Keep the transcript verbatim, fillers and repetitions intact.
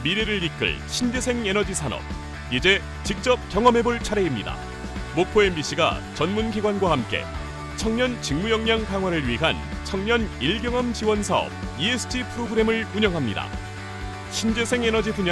미래를 이끌 신재생 에너지 산업. 이제 직접 경험해볼 차례입니다. 목포 엠비씨가 전문기관과 함께 청년 직무 역량 강화를 위한 청년 일경험 지원 사업 이에스지 프로그램을 운영합니다. 신재생 에너지 분야